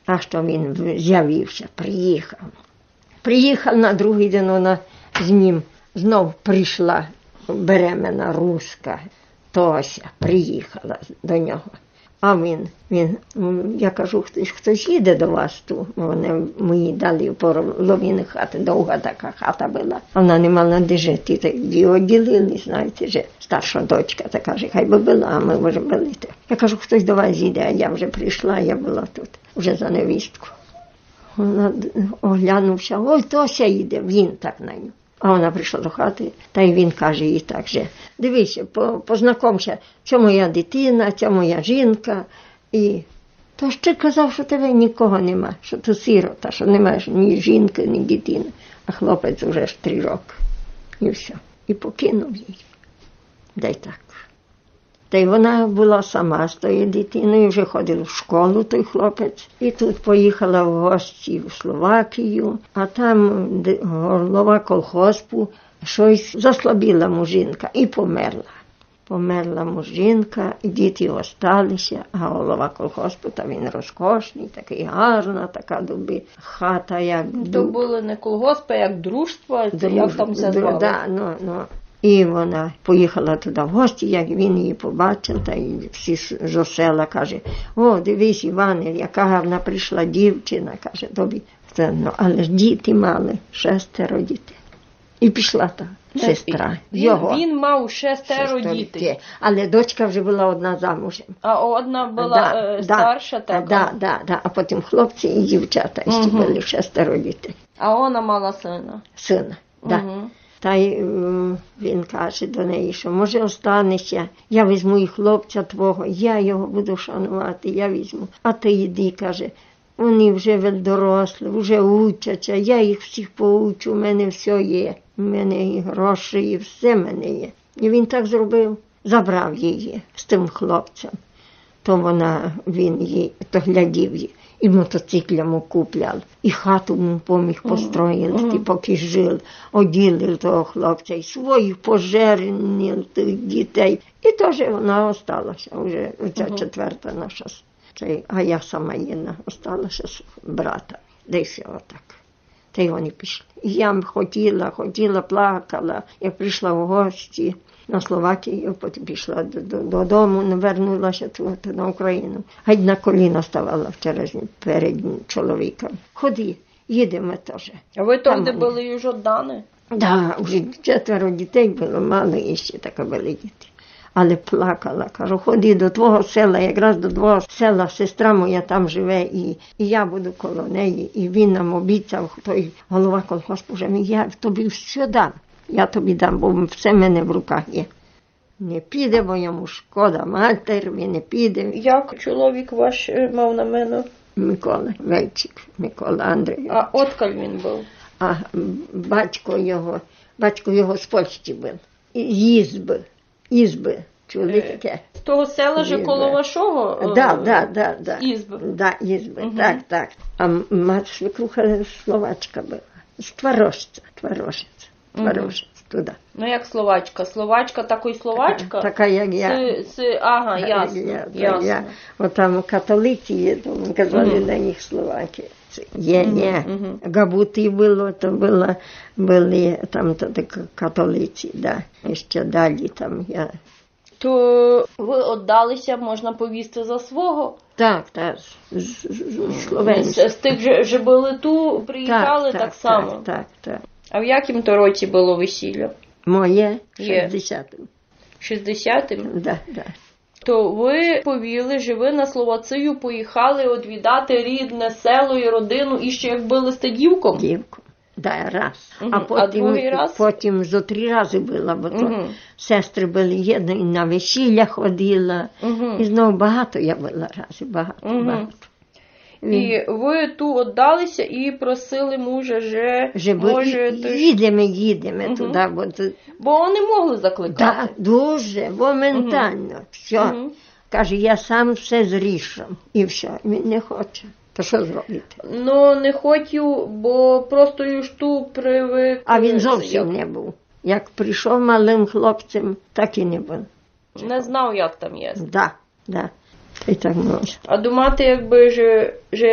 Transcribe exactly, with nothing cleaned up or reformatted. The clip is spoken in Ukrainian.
А що він з'явився, приїхав. Приїхав на другий день, вона з ним знов прийшла беременна руська, Тося, приїхала до нього. А він, він, я кажу, хтось, хтось їде до вас тут. Вони мені дали половину хати, довга така хата була. Вона не мала де жити, тоді оділили, знаєте, вже старша дочка, та каже, хай би була, а ми вже були. Я кажу, хтось до вас їде, а я вже прийшла, я була тут, вже за невістку. Вона оглянувся, ой, Тося їде, він так на нього. А вона прийшла до хати, та й він каже їй так же, дивися, познайомся, це моя дитина, це моя жінка. І то ще казав, що тебе нікого нема, що ти сирота, що не маєш ні жінки, ні дитини. А хлопець вже ж три роки. І все. І покинув її. Да й так. Та й вона була сама з тою дитиною, вже ходила в школу той хлопець. І тут поїхала в гості в Словакію, а там голова колгоспу щось заслабіла мужинка і померла. Померла мужинка, і діти осталися, а голова колгоспу, та він розкошний, такий гарна, така дуби, хата як дуб. То були не колгоспи, як дружство, це як там це звали? Да, ну, ну. І вона поїхала туди в гості, як він її побачив, та й всі з села каже, о, дивись, Іване, яка гарна прийшла дівчина, каже, тобі. Ну, але ж діти мали, шестеро дітей. І пішла та сестра він, його. Він мав шестеро дітей. Але дочка вже була одна замужем. А одна була да, е, старша да, така? Да, да, да. А потім хлопці і дівчата ще угу. були шестеро дітей. А вона мала сина? Сина, так. Угу. Да. Та й він каже до неї, що може останешся, я візьму і хлопця твого, я його буду шанувати, я візьму. А ти йди, каже, вони вже дорослі, вже учаться, я їх всіх поучу, у мене все є. У мене і гроші, і все в мене є. І він так зробив, забрав її з тим хлопцем. То вона, він їй, то глядів її. І мотоцикл йому купляв, і хату йому поміг построїти, mm-hmm. поки жив, оділив того хлопця, і своїх пожернив тих дітей. І теж вона осталася, вже ця mm-hmm. четверта наша, а я сама єдна осталася з брата, десь отак. Та й вони пішли. І я хотіла, хотіла, плакала, я прийшла в гості на Словакію, потім пішла додому, не вернулася тут на Україну. Геть на коліна ставала вчора перед чоловіком. Ходи, їдемо теж. А ви там, де були вже оддані? Так, да, вже четверо дітей було, мали і ще таке були діти. Але плакала, кажу, ходи до твого села, якраз до твого села, сестра моя там живе, і, і я буду коло неї. І він нам обіцяв, той голова колгоспу, що я тобі все дам. Я тобі дам, бо все в мене в руках є. Не піде, бо йому шкода матері, він не піде. Як чоловік ваш мав на мене? Микола Вельчик, Микола Андрійович. А откаль він був? А батько його, батько його з Польщі був. Ізби, ізби, чоловіки. З того села же коло вашого? Так, так, так, так. Ізби? Так, ізби, угу. так, так. А мать свекруха словачка була, з Творожця, Творожець. Творожець, туди. Ну, як словачка? Словачка, такої словачка? Така, як я. Си, си, ага, ясно, я, ясно. Я, от там католиці є, то казали mm-hmm. на них словаки. Є, mm-hmm. є. Mm-hmm. Габути було, то було, були там то, то, католиці, да. І ще далі там я. То ви віддалися, можна повісти, за свого? Так, так, з, з, з Словенська. З тих же, же були ту, приїхали так, так, так само? Так, так, так. А в яким то році було весілля? Моє, шістдесятим. шістдесятим? Так, да, так. Да. То ви повіли, що ви на Словацію поїхали відвідати рідне село і родину, і ще як були стадівком? Дівком, да, раз. Угу. А потім, а другий раз? Потім зо три рази була, бо то угу. сестри були, єдна і на весілля ходила, угу. і знову багато я була разів, багато, угу. багато. І ви ту віддалися і просили мужа, що може... І, тож... Їдемо, їдемо угу. туди. Бо, бо вони могли закликати. Так, да, дуже, моментально. Угу. Все. Угу. Каже, я сам все зрішу. І все, він не хоче. То що зробити? Ну, не хотів, бо просто ж ту привик... А він зовсім не був. Як прийшов малим хлопцем, так і не був. Не знав, як там є. Так, да, так. Да. І так може. А думати, якби, же, же